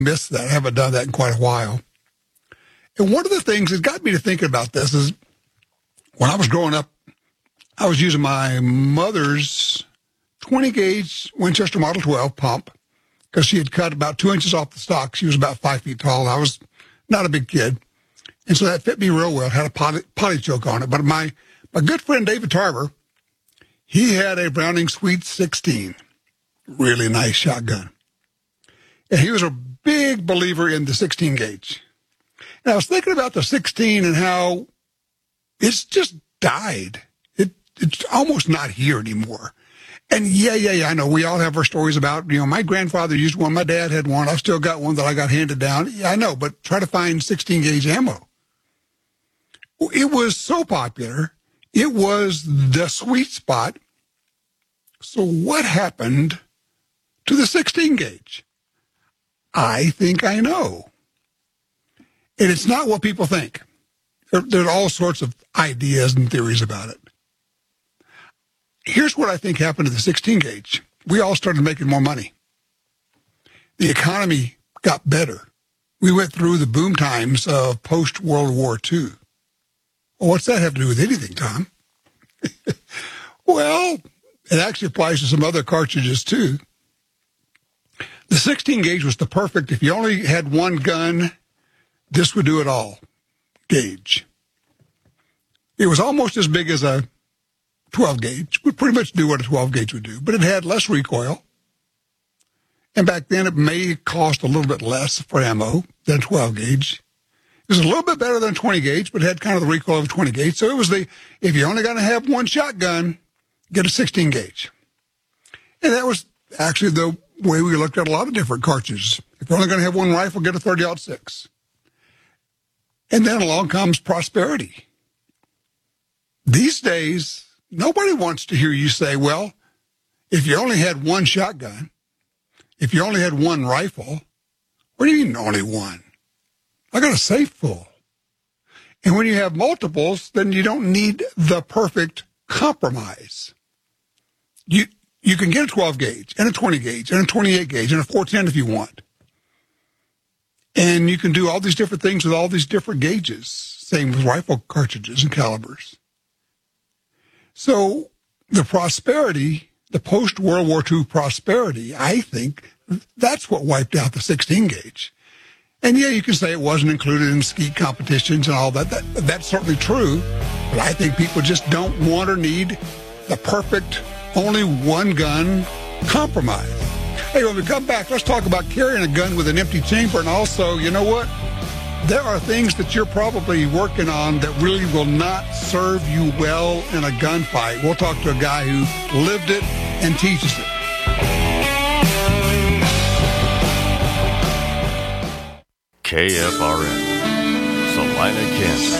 Missed that. I haven't done that in quite a while. And one of the things that got me to thinking about this is when I was growing up, I was using my mother's 20-gauge Winchester Model 12 pump because she had cut about 2 inches off the stock. She was about 5 feet tall. I was not a big kid. And so that fit me real well. It had a potty choke on it. But my good friend David Tarver, he had a Browning Sweet 16. Really nice shotgun. And he was a big believer in the 16-gauge. And I was thinking about the 16 and how it's just died. It's almost not here anymore. And yeah, I know we all have our stories about, my grandfather used one, my dad had one, I've still got one that I got handed down. Yeah, I know, but try to find 16-gauge ammo. It was so popular. It was the sweet spot. So what happened to the 16-gauge? I think I know. And it's not what people think. There are all sorts of ideas and theories about it. Here's what I think happened to the 16-gauge. We all started making more money. The economy got better. We went through the boom times of post-World War II. Well, what's that have to do with anything, Tom? Well, it actually applies to some other cartridges, too. The 16-gauge was the perfect, if you only had one gun, this would do it all, gauge. It was almost as big as a 12-gauge. Would pretty much do what a 12-gauge would do, but it had less recoil. And back then, it may cost a little bit less for ammo than 12-gauge. It was a little bit better than 20-gauge, but it had kind of the recoil of 20-gauge. So it was if you're only going to have one shotgun, get a 16-gauge. And that was actually the way we looked at a lot of different cartridges. If you're only going to have one rifle, get a 30-06. And then along comes prosperity. These days, nobody wants to hear you say, well, if you only had one shotgun, if you only had one rifle, what do you mean only one? I got a safe full. And when you have multiples, then you don't need the perfect compromise. You can get a 12-gauge and a 20-gauge and a 28-gauge and a 410 if you want. And you can do all these different things with all these different gauges. Same with rifle cartridges and calibers. So the prosperity, the post-World War II prosperity, I think that's what wiped out the 16-gauge. And yeah, you can say it wasn't included in skeet competitions and all that. That's certainly true. But I think people just don't want or need the perfect, only one gun compromise. Hey, when we come back, let's talk about carrying a gun with an empty chamber. And also, you know what? There are things that you're probably working on that really will not serve you well in a gunfight. We'll talk to a guy who lived it and teaches it. KFRN, Salina, Kansas.